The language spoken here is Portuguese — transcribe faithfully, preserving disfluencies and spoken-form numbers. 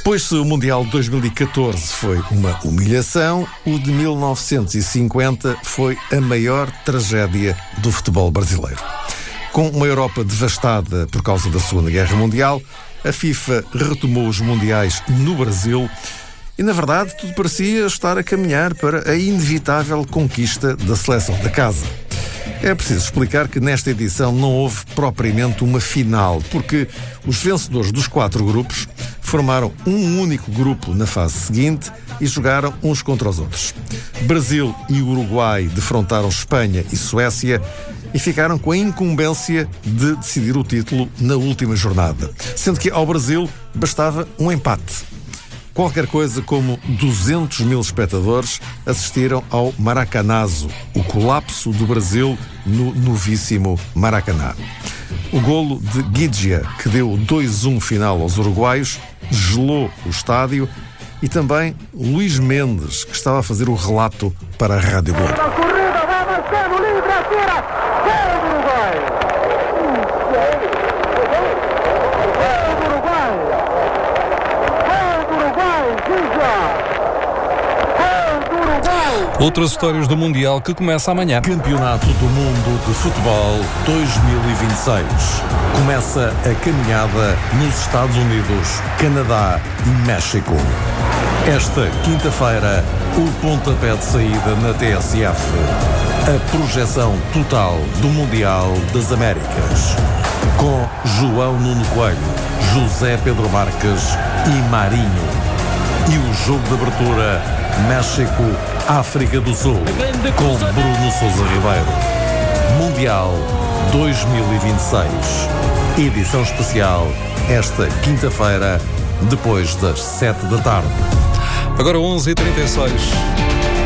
Pois se o Mundial de dois mil e catorze foi uma humilhação, o de mil novecentos e cinquenta foi a maior tragédia do futebol brasileiro. Com uma Europa devastada por causa da Segunda Guerra Mundial, a FIFA retomou os mundiais no Brasil e, na verdade, tudo parecia estar a caminhar para a inevitável conquista da seleção da casa. É preciso explicar que nesta edição não houve propriamente uma final, porque os vencedores dos quatro grupos formaram um único grupo na fase seguinte e jogaram uns contra os outros. Brasil e Uruguai defrontaram Espanha e Suécia e ficaram com a incumbência de decidir o título na última jornada, sendo que ao Brasil bastava um empate. Qualquer coisa como duzentos mil espectadores assistiram ao Maracanazo, o colapso do Brasil no novíssimo Maracaná. O golo de Guidia, que deu dois a um final aos uruguaios, gelou o estádio, e também Luís Mendes, que estava a fazer o relato para a Rádio Globo. Outras histórias do Mundial que começa amanhã. Campeonato do Mundo de Futebol dois mil e vinte e seis. Começa a caminhada nos Estados Unidos, Canadá e México. Esta quinta-feira, o pontapé de saída na T S F. A projeção total do Mundial das Américas. Com João Nuno Coelho, José Pedro Marques e Marinho. E o jogo de abertura, México, África do Sul, com Bruno Sousa Ribeiro. Mundial dois mil e vinte e seis. Edição especial, esta quinta-feira, depois das sete da tarde. Agora onze e trinta e seis.